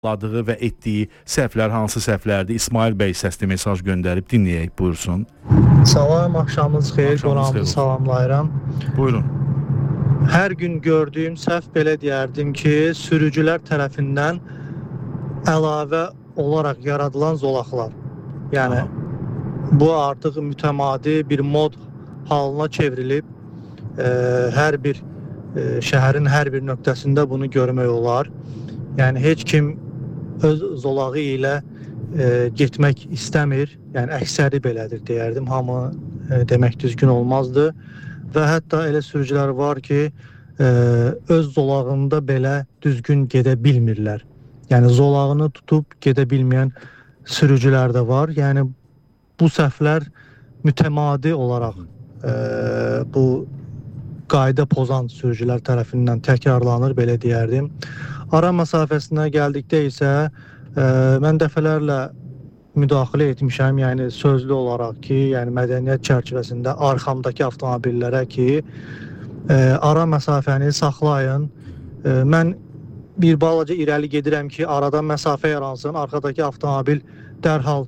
ladığı və etdiyi səhvlər hansı səhvlərdir? İsmail bəy səsli mesaj göndərib, dinləyək, buyursun. Salam, axşamınız xeyir, qonağımızı salamlayıram. Buyurun. Hər gün gördüyüm səhv belə deyərdim ki, sürücülər tərəfindən əlavə olaraq yaradılan zolaqlar. Yəni, bu artıq mütəmadi bir mod halına çevrilib. Hər bir şəhərin hər bir nöqtəsində bunu görmək olar. Yəni, heç kim öz zolağı ilə getmək istəmir. Yəni, əksəri belədir deyərdim. Hamı demək düzgün olmazdı. Və hətta elə sürücülər var ki, öz zolağında belə düzgün gedə bilmirlər. Yəni, zolağını tutub gedə bilməyən sürücülər də var. Yəni, bu səhvlər mütəmadi olaraq bu qayda pozan sürücülər tərəfindən təkrarlanır, belə deyərdim. Ara məsafəsinə gəldikdə isə mən dəfələrlə müdaxilə etmişəm, yəni sözlü olaraq ki, yəni mədəniyyət çərçivəsində arxamdakı avtomobillərə ki, ara məsafəni saxlayın. Mən bir balaca irəli gedirəm ki, arada məsafə yaransın, arxadakı avtomobil dərhal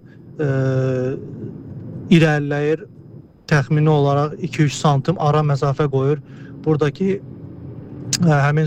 irəliləyir, təxmini olaraq 2-3 santim ara məsafə qoyur. Buradakı həmin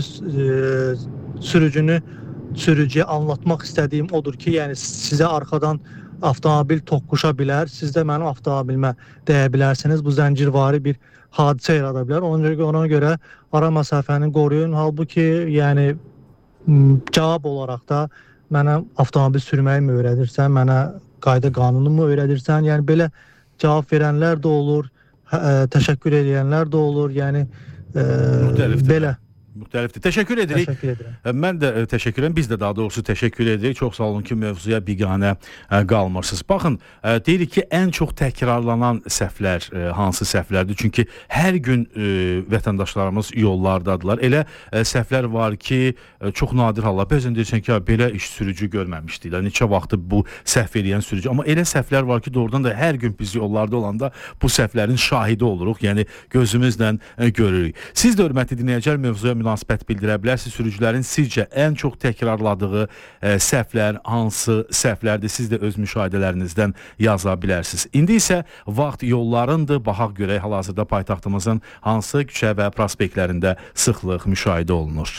sürücüyə anlatmaq istədiyim odur ki, yəni sizə arxadan avtomobil toqquşa bilər, siz də mənim avtomobilimə dəyə bilərsiniz. Bu zəncirvari bir hadisə yarada bilər. Ona görə ara məsafəni qoruyun. Halbuki, yəni cavab olaraq da mənə avtomobil sürməyi mi öyrədirsən, mənə qayda qanunu mu öyrədirsən? Yəni belə cavab verənlər də olur, təşəkkür edənlər də olur. Yəni belə. Müxtəlifdir. Təşəkkür edirik. Təşəkkür edirəm. Mən də təşəkkür edirəm. Biz də daha doğrusu təşəkkür edirik. Çox sağ olun ki, mövzuya biganə qalmırsınız. Baxın, deyirik ki, ən çox təkrarlanan səhvlər hansı səhvlərdir? Çünki hər gün vətəndaşlarımız yollardadılar. Elə səhvlər var ki, çox nadir hallar. Bəzən deyirsən ki, belə iş sürücü görməmişdik. Neçə vaxtı bu səhv edən sürücü. Amma elə səhvlər var ki, doğrudan da hər gün biz yollarda olanda bu səhvlərin şahidi oluruq. Yəni gözümüzlə görürük. Siz də hörmətli dinləyicilər mövzuya münasibət bildirə bilərsiniz. Sürücülərin sizcə ən çox təkrarladığı səhvlər hansı səhvlərdir? Siz də öz müşahidələrinizdən yaza bilərsiniz. İndi isə vaxt yollarındır. Baxaq görək hal-hazırda paytaxtımızın hansı küçə və prospektlərində sıxlıq müşahidə olunur.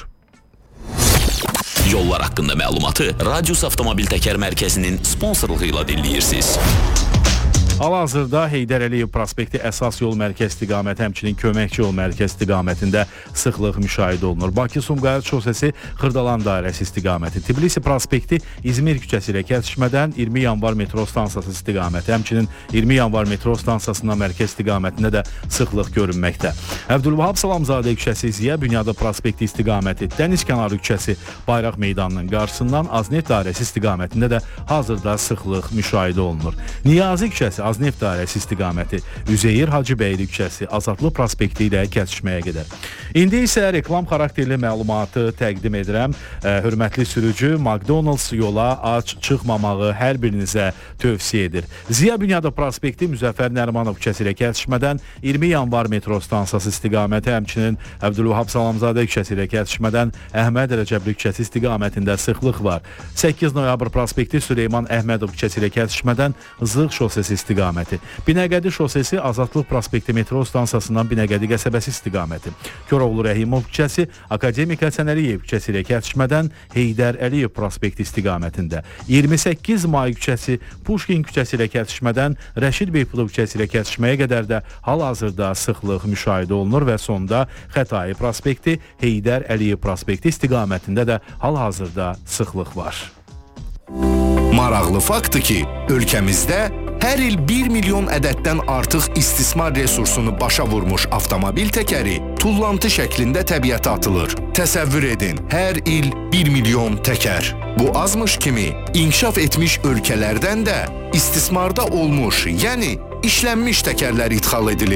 Yollar haqqında məlumatı Radius Avtomobil Təkər Mərkəzinin sponsorluğu ilə dinləyirsiniz. Hal-hazırda Heydər Əliyev prospekti əsas yol mərkəz istiqaməti, həmçinin köməkçi yol mərkəz istiqamətində sıxlıq müşahidə olunur. Bakı-Sumqayıt şosesi Xırdalan dairəsi istiqaməti, Tbilisi prospekti İzmir küçəsi ilə kəsişmədən 20 yanvar metro stansiyası istiqaməti, həmçinin 20 yanvar metro stansiyasından mərkəz istiqamətində də sıxlıq görünməkdə. Əbdülvahab Salamzadə küçəsi Ziya Bünyada prospekti istiqaməti, Dəniz kənarı küçəsi Bayraq meydanının qarşısından Azneft dairəsi istiqamətində də hazırda sıxlıq müşahidə olunur. Niyazi küçəsi Azneft dairəsi istiqaməti, Üzeyir Hacıbəyli küçəsi Azadlıq prospekti ilə kəsişməyə qədər. İndi isə reklam xarakterli məlumatı təqdim edirəm. Hörmətli sürücü, McDonald's yola aç çıxmamağı hər birinizə tövsiyə edir. Ziya Bünyada prospekti Müzəffər Nərimanov küçəsi ilə kəsişmədən 20 yanvar metro stansiyası istiqaməti, həmçinin Əbdülvahab Salamzadə küçəsi ilə kəsişmədən Əhməd Rəcəbli küçəsi istiqamətində sıxlıq var. 8 noyabr prospekti Süleyman Əhmədov küçəsi ilə kəsişmədən Zığ şosesi istiqaməti. Binəqədi şosesi Azadlıq prospekti metro stansiyasından Binəqədi qəsəbəsi istiqaməti. Köroğlu Rəhimov küçəsi Akademik Həsən Əliyev küçəsi ilə kəsişmədən Heydər Əliyev prospekti istiqamətində. 28 may küçəsi Puşkin küçəsi ilə kəsişmədən Rəşid Beypulov küçəsi ilə kəsişməyə qədər də hal-hazırda sıxlıq müşahidə olunur və sonda Xətai prospekti Heydər Əliyev prospekti istiqamətində də hal-hazırda sıxlıq var. Maraqlı faktdır ki, ölkəmizdə hər il 1 milyon ədəddən artıq istismar resursunu başa vurmuş avtomobil təkəri tullantı şəklində təbiətə atılır. Təsəvvür edin, hər il 1 milyon təkər. Bu azmış kimi, inkişaf etmiş ölkələrdən də istismarda olmuş, yəni işlənmiş təkərlər idxal edilir.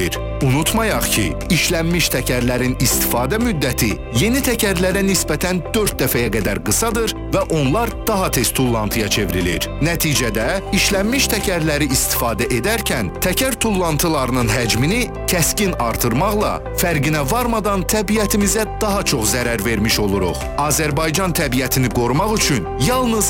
Unutmayaq ki, işlənmiş təkərlərin istifadə müddəti yeni təkərlərə nisbətən 4 dəfəyə qədər qısadır və onlar daha tez tullantıya çevrilir. Nəticədə işlənmiş təkərləri istifadə edərkən təkər tullantılarının həcmini kəskin artırmaqla fərqinə varmadan təbiətimizə daha çox zərər vermiş oluruq. Azərbaycan təbiətini qorumaq üçün yalnız